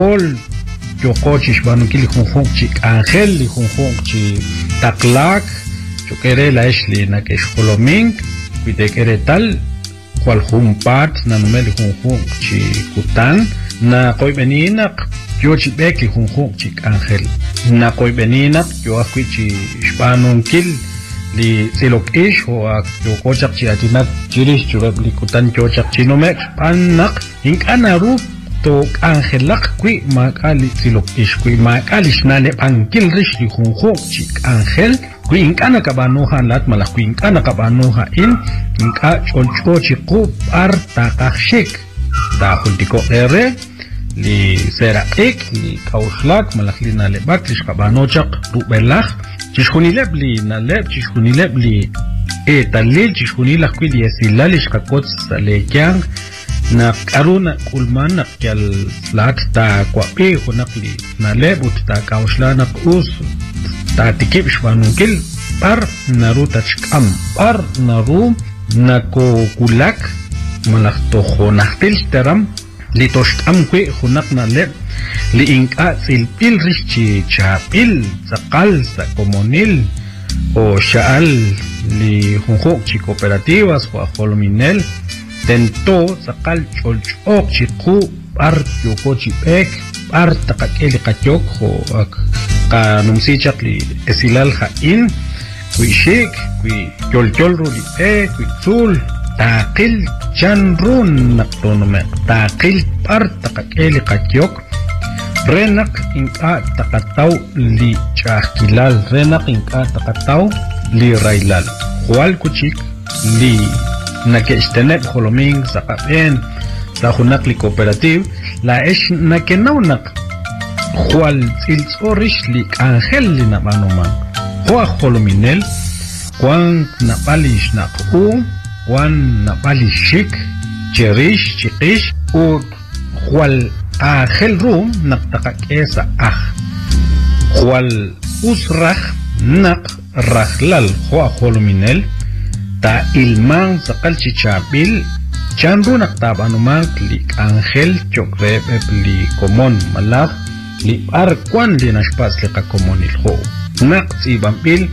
Ol yo cochis banukili junjunchik Ángel li junjunchi taklak yo quere la esli na que xoloming cuide quere tal cual jumpat na numeli junjunchi kutan na koy benina yo chibeki junjunchi Ángel na koy benina yo akwichi xpanunkil li silok ish o yo kochak chi atinat chiris churab li kutan yo chak chinomek panak inkana rup to Angelak kui makali silok ish kui makali shnale pankil rish li junjung chik Ángel kui inkana kabanuha lat malak kui inkana kabanuha inka cholcho chiku par takashik ta hultiko ere li sera ek li kauslak malak li nalebak lish kabanochak rubelak chishkunileb li naleb chishkunileb li talil chishkunilak kui li esilalish kakot salekyang na karuna kulman na kyal slat ta kwapi hunakli na lebut ta kauslana us ta tikip shwanukil par naru tachkam par naru na ko kulak malak to honaktil teram li toshkam kwe hunak na leb li inka silpil rishi chapil sakal sa komonil o shaal li junjok chi cooperativas o ajolominel tento sakal cholchok chiku par yoko chipek par takakeli kachok ho kanumsichak li esilal hain kui shik kui cholchol ruli kui tzul takil chanrun naktonomek takil par takakeli kachok renak inka takataw li chahkilal renak inka takataw li railal hual kuchik li na que istenet holoming sa kapen sa hunak li cooperative la es na que naunak hual silsorish li Ángel li na manuman hua holominel kwan na palish na ku kwan na palishik cherish chikish u hual Ángel rum nak takakesa hual usrah nak rahlal hua holominel ta ilman sakal chichabil chanru naktabanuman li Ángel chokreb li komon malak li arkwan li nashpas li kakomonil ho nak si bampil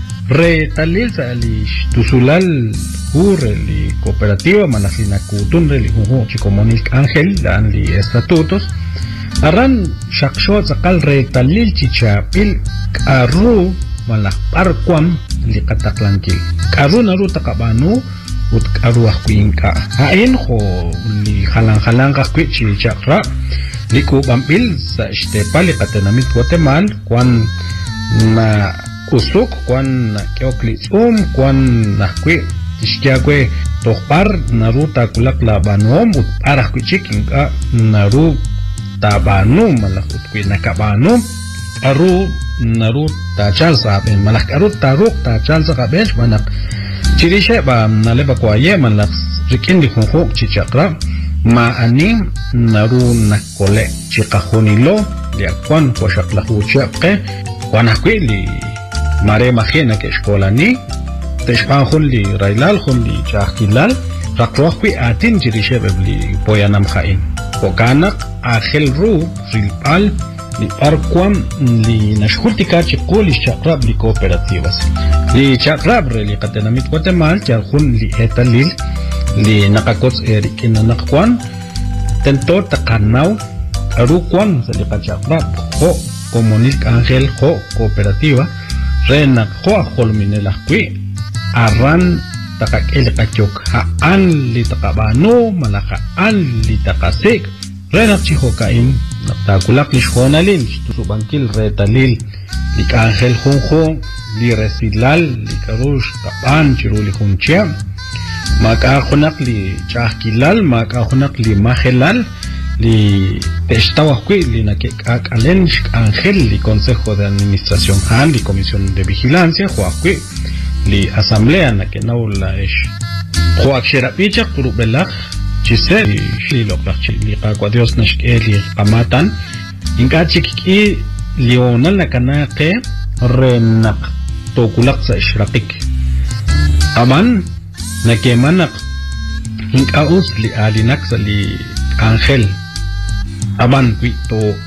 re talil sa li tusulal hure li cooperativa malak li nakutun re li huho chikomonil Ángel dan li estatutos aran shakshot sakal re talil chichabil karu malak parkwam li kataklankil karu naru takabanu ut karu akuinka hain ho li halang kakwi chakra li ko bampil sa istepal li katanamit Guatemala kwan na usuk kwan na kyokli kwan na kwi tishkyakwe tokpar naru takulak labanom ut parah kwi chikinka naru tabanu malak ut kwi nakabanu aru naru tachal saben malak aru taruk tachal saben manak chirishe ba naleba kwaye malak rikin di khonkhok chichakra ma ani naru nakole chikahonilo liakwan kwashakla huchapke kwanakwi li mare mahena ke eskolani teshpan khulli railal khulli chakilal rakroakwi atin chirishe bebli poyanam khain pokanak Ángel ru rilpal li arkwam li nashkultika chikul chakrab li cooperativas li chakrab li katanamit Guatemala charjun li etalil li nakakots erikin nakwan tento takanaw arukwan sa li chakrab ho komunil Ángel ho cooperativa renak ho holminela kwi aran takakil kachok haan li takabano malakaan li takasik renak chihokain takulak li shonalil tusubankil retalil li Ángel junjung li resilal li karush kapan chiru li junchiam makahunak li chahkilal makahunak li mahelal li testawakwi li nakekakalen Ángel li consejo de administración han li comisión de vigilancia huakwi li asamblea nakenaw la ish huak sherapichak turubelak chise li loklak li kakwa Dios nashke li kamatan inka chikiki lional nakanake renak tokulak sa ishrakik aman nakemanak inka us li alinak sa li Ángel aman to